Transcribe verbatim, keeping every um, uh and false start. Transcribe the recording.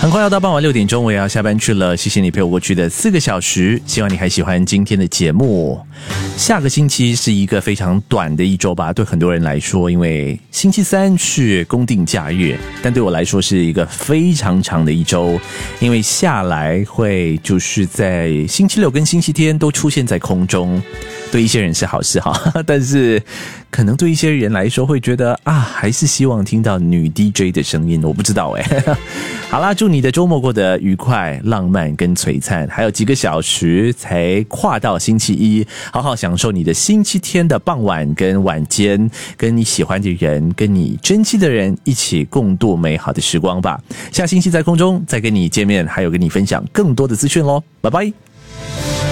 很快要到傍晚六点钟，我也要下班去了。谢谢你陪我过去的四个小时，希望你还喜欢今天的节目。下个星期是一个非常短的一周吧，对很多人来说，因为星期三是公定假日，但对我来说是一个非常长的一周，因为下来会就是在星期六跟星期天都出现在空中。对一些人是好事哈，但是可能对一些人来说会觉得啊，还是希望听到女 D J 的声音，我不知道哎。好啦，祝你的周末过得愉快、浪漫跟璀璨，还有几个小时才跨到星期一，好好享受你的星期天的傍晚跟晚间，跟你喜欢的人、跟你珍惜的人一起共度美好的时光吧。下星期在空中再跟你见面，还有跟你分享更多的资讯咯，拜拜。